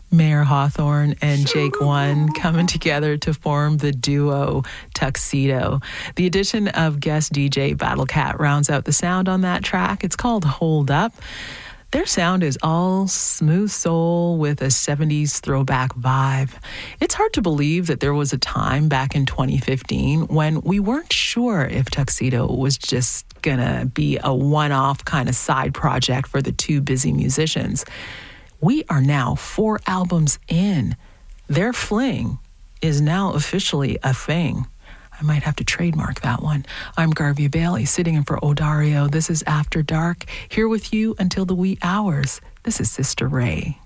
Mayer Hawthorne and Jake One coming together to form the duo Tuxedo. The addition of guest DJ Battle Cat rounds out the sound on that track. It's called Hold Up. Their sound is all smooth soul with a 70s throwback vibe. It's hard to believe that there was a time back in 2015 when we weren't sure if Tuxedo was just gonna be a one-off kind of side project for the two busy musicians. We are now 4 albums in. Their fling is now officially a thing. I might have to trademark that one. I'm Garvey Bailey, sitting in for Odario. This is After Dark, here with you until the wee hours. This is Sister Ray.